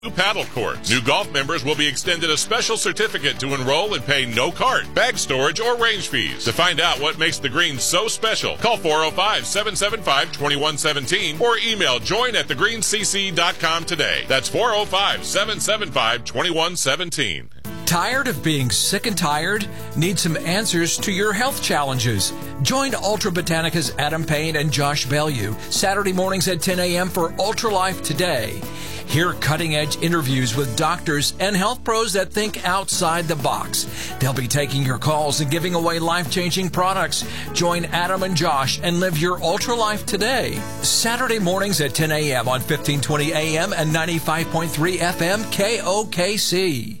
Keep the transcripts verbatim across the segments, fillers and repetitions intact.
New paddle courts. New golf members will be extended a special certificate to enroll and pay no cart, bag storage, or range fees. To find out what makes the green so special, call four oh five, seven seven five, two one one seven or email join at the green c c dot com today. That's four oh five, seven seven five, two one one seven. Tired of being sick and tired? Need some answers to your health challenges? Join Ultra Botanica's Adam Payne and Josh Bellew Saturday mornings at ten a.m. for Ultra Life Today. Hear cutting-edge interviews with doctors and health pros that think outside the box. They'll be taking your calls and giving away life-changing products. Join Adam and Josh and live your Ultra Life today. Saturday mornings at ten a.m. on fifteen twenty A M and ninety-five point three F M K O K C.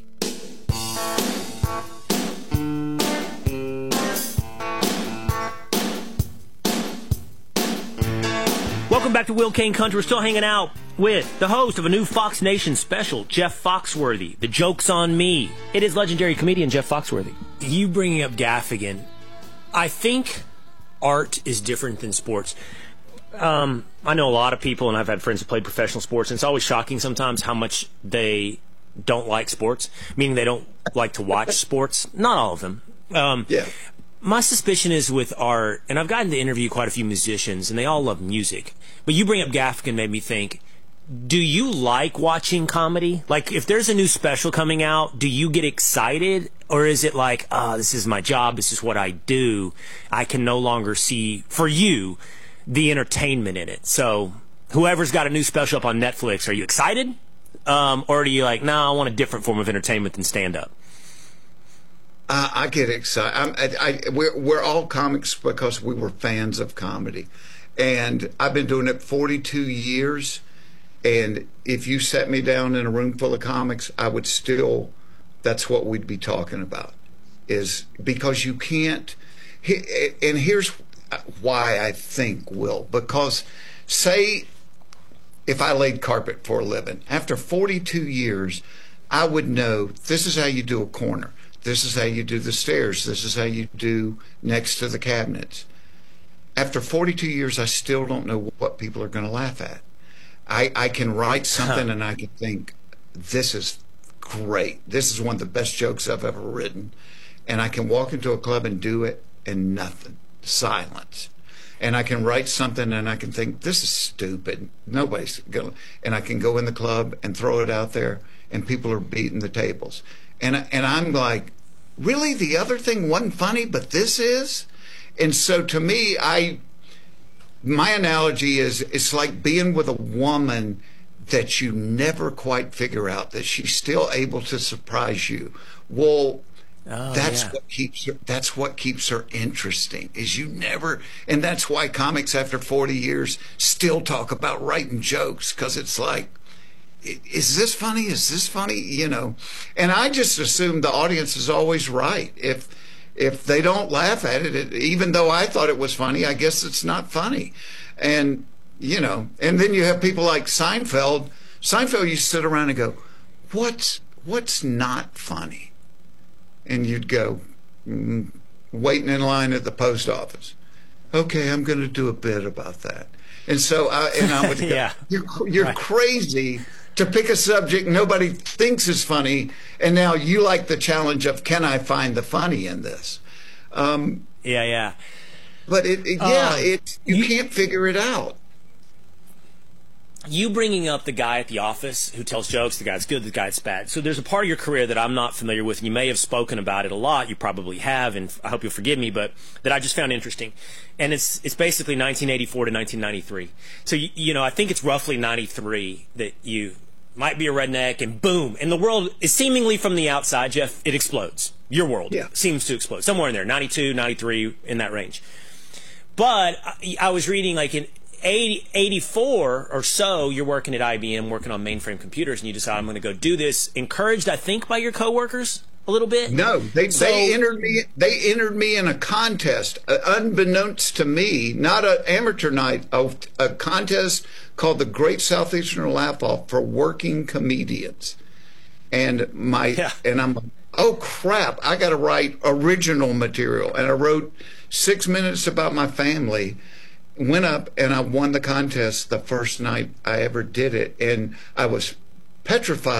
Welcome back to Will Kane Country. We're still hanging out with the host of a new Fox Nation special, Jeff Foxworthy. The Joke's on Me. It is legendary comedian Jeff Foxworthy. You bringing up Gaffigan, I think art is different than sports. Um, I know a lot of people, and I've had friends who played professional sports, and it's always shocking sometimes how much they don't like sports, meaning they don't like to watch sports. Not all of them. Um, yeah. My suspicion is with art, and I've gotten to interview quite a few musicians, and they all love music. But you bring up Gaffigan made me think, do you like watching comedy? Like, if there's a new special coming out, do you get excited? Or is it like, ah, oh, this is my job, this is what I do. I can no longer see, for you, the entertainment in it. So, whoever's got a new special up on Netflix, are you excited? Um, or do you like, no, nah, I want a different form of entertainment than stand-up? Uh, I get excited. I'm, I, I, we're, we're all comics because we were fans of comedy. And I've been doing it forty-two years. And if you set me down in a room full of comics, I would still, that's what we'd be talking about. Is because you can't, and here's why I think, Will, because say if I laid carpet for a living, after forty-two years, I would know this is how you do a corner. This is how you do the stairs. This is how you do next to the cabinets. After forty-two years, I still don't know what people are going to laugh at. I, I can write something and I can think, this is great. This is one of the best jokes I've ever written. And I can walk into a club and do it and nothing. Silence. And I can write something and I can think, this is stupid. Nobody's going to. And I can go in the club and throw it out there and people are beating the tables. And, and I'm like, really? The other thing wasn't funny, but this is? And so to me, I, my analogy is it's like being with a woman that you never quite figure out, that she's still able to surprise you. Well, oh, that's yeah. what keeps her, that's what keeps her interesting, is you never, and that's why comics after forty years still talk about writing jokes, because it's like, is this funny? Is this funny? You know, and I just assume the audience is always right. If if they don't laugh at it, it, even though I thought it was funny, I guess it's not funny. And, you know, and then you have people like Seinfeld. Seinfeld used to sit around and go, what's, what's not funny? And you'd go, mm, waiting in line at the post office. Okay, I'm going to do a bit about that. And so I, and I would go, yeah. you're, you're right. Crazy to pick a subject nobody thinks is funny, and now you like the challenge of, can I find the funny in this? Um, yeah, yeah. But it, it yeah, um, it you, you can't figure it out. You bringing up the guy at the office who tells jokes, the guy that's good, the guy that's bad. So there's a part of your career that I'm not familiar with, and you may have spoken about it a lot. You probably have, and I hope you'll forgive me, but that I just found interesting. And it's it's basically nineteen eighty-four to nineteen ninety-three. So, you, you know, I think it's roughly ninety-three that you might be a redneck, and boom. And the world is seemingly from the outside, Jeff, it explodes. Your world yeah. seems to explode. Somewhere in there, ninety-two, ninety-three, in that range. But I, I was reading, like, in eighty, eighty-four or so, you're working at I B M, working on mainframe computers, and you decide, I'm going to go do this. Encouraged, I think, by your coworkers a little bit? No, they so, they entered me. They entered me in a contest, uh, unbeknownst to me, not an amateur night, a, a contest called the Great Southeastern Laugh-Off for working comedians. And my yeah. and I'm like, oh crap! I got to write original material, and I wrote six minutes about my family. Went up and I won the contest the first night I ever did it, and I was petrified